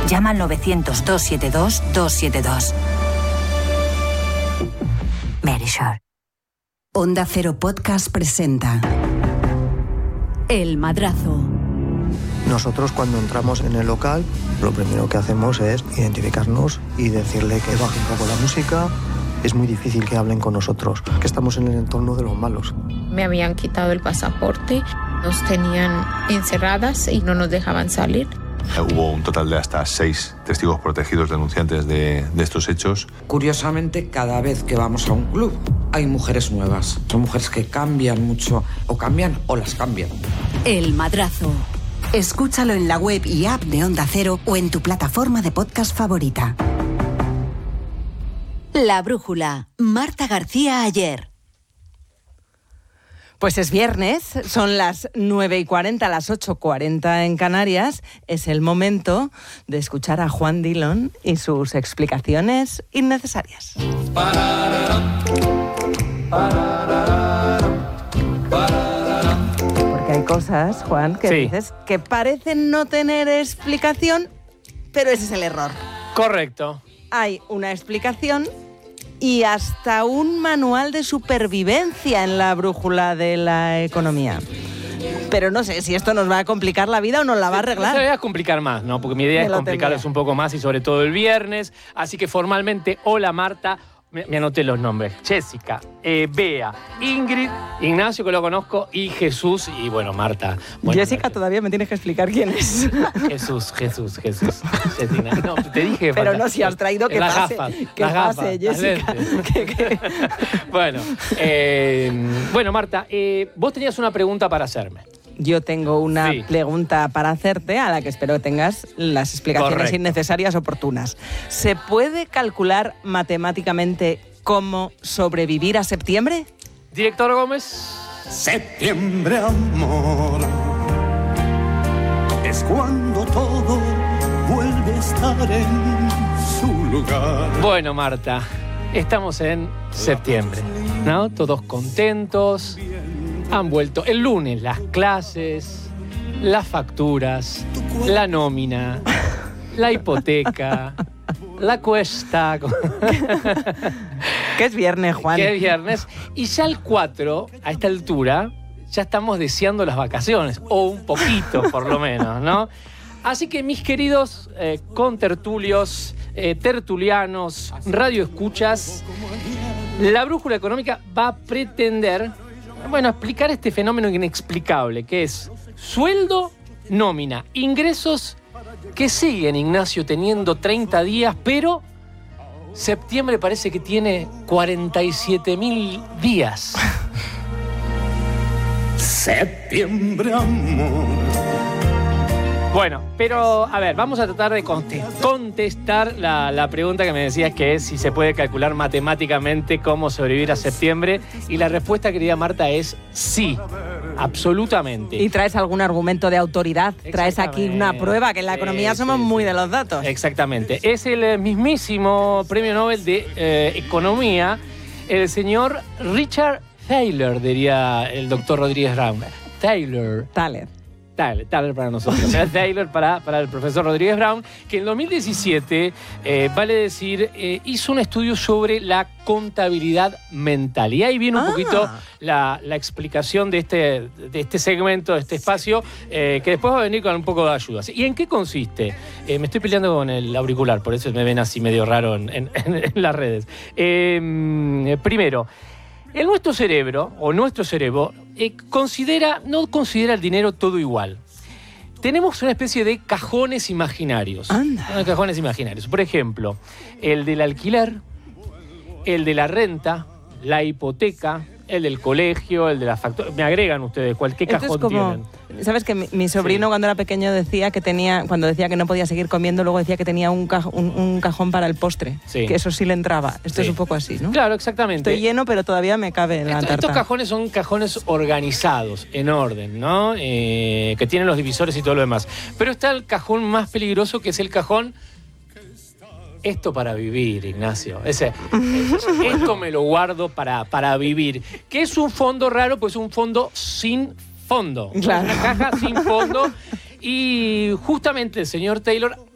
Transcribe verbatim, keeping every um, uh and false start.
Llama al novecientos, doscientos setenta y dos, doscientos setenta y dos. Verisure. Onda Cero Podcast presenta El Madrazo. Nosotros cuando entramos en el local, lo primero que hacemos es identificarnos y decirle que baje un poco la música. Es muy difícil que hablen con nosotros, que estamos en el entorno de los malos. Me habían quitado el pasaporte, nos tenían encerradas y no nos dejaban salir. Hubo un total de hasta seis testigos protegidos denunciantes de, de estos hechos. Curiosamente, cada vez que vamos a un club hay mujeres nuevas. Son mujeres que cambian mucho, o cambian o las cambian. El Madrazo. Escúchalo en la web y app de Onda Cero o en tu plataforma de podcast favorita. La Brújula. Marta García Ayer. Pues es viernes, son las nueve y cuarenta, las ocho y cuarenta en Canarias. Es el momento de escuchar a Juan Dillon y sus explicaciones innecesarias. Porque hay cosas, Juan, que Sí. dices que parecen no tener explicación, pero ese es el error. Correcto. Hay una explicación y hasta un manual de supervivencia en la brújula de la economía. Pero no sé si esto nos va a complicar la vida o nos la va a arreglar. Se va a complicar más, ¿no? Porque mi idea Me es lo complicarles temía. un poco más y sobre todo el viernes. Así que formalmente, hola Marta. Me, me anoté los nombres. Jessica, eh, Bea, Ingrid, Ignacio, que lo conozco, y Jesús. Y bueno, Marta. Buenas Jessica, noches. todavía me tienes que explicar quién es. Jesús, Jesús, Jesús. Jessica. No, te dije que Pero falta- no, si has traído que las pase. Gafas, que las pase, gafas, las Jessica. lentes. Que- que- Bueno, eh, bueno, Marta, eh, vos tenías una pregunta para hacerme. Yo tengo una Sí. pregunta para hacerte a la que espero que tengas las explicaciones Correcto. innecesarias oportunas. ¿Se puede calcular matemáticamente cómo sobrevivir a septiembre? Director Gómez. Septiembre, amor, es cuando todo vuelve a estar en su lugar. Bueno, Marta, estamos en septiembre, ¿no? Todos contentos. Han vuelto el lunes las clases, las facturas, la nómina, la hipoteca, la cuesta. Que es viernes, Juan. Que es viernes. Y ya el cuatro, a esta altura, ya estamos deseando las vacaciones. O un poquito, por lo menos, ¿no? Así que, mis queridos eh, contertulios, eh, tertulianos, radioescuchas, la brújula económica va a pretender, bueno, explicar este fenómeno inexplicable, que es sueldo, nómina, ingresos que siguen, Ignacio, teniendo treinta días, pero septiembre parece que tiene cuarenta y siete mil días. Septiembre, amor. Bueno, pero a ver, vamos a tratar de conte- contestar la, la pregunta que me decías, que es si se puede calcular matemáticamente cómo sobrevivir a septiembre. Y la respuesta, querida Marta, es sí, absolutamente. ¿Y traes algún argumento de autoridad? ¿Traes aquí una Exactamente. prueba? Que en la economía Sí, somos sí, muy sí. de los datos. Exactamente. Es el eh, mismísimo premio Nobel de eh, Economía, el señor Richard Thaler, diría el doctor Rodríguez Brown. Thaler. Thaler. Thaler, Thaler para nosotros. Thaler para, para el profesor Rodríguez Brown, que en dos mil diecisiete, eh, vale decir, eh, hizo un estudio sobre la contabilidad mental. Y ahí viene un Ah. poquito la, la explicación de este, de este segmento, de este espacio, eh, que después va a venir con un poco de ayuda. ¿Y en qué consiste? Eh, me estoy peleando con el auricular, por eso me ven así medio raro en, en- en las redes. Eh, primero, el nuestro cerebro, o nuestro cerebro, eh, considera, no considera el dinero todo igual. Tenemos una especie de cajones imaginarios. Anda. Ah, Cajones imaginarios. Por ejemplo, el del alquiler, el de la renta, la hipoteca, el del colegio, el de la factura. Me agregan ustedes cualquier Esto es cajón como, tienen. ¿sabes que mi, mi sobrino Sí. cuando era pequeño decía que tenía, cuando decía que no podía seguir comiendo, luego decía que tenía un, caj- un, un cajón para el postre? Sí. Que eso sí le entraba. Esto Sí. es un poco así, ¿no? Claro, exactamente. Estoy lleno, pero todavía me cabe en la Esto- tarta. estos cajones son cajones organizados, en orden, ¿no? Eh, que tienen los divisores y todo lo demás. Pero está el cajón más peligroso, que es el cajón... Esto para vivir, Ignacio. Ese, esto me lo guardo para, para vivir. Que es un fondo raro, pues un fondo sin fondo. Claro. Una caja sin fondo. Y justamente el señor Taylor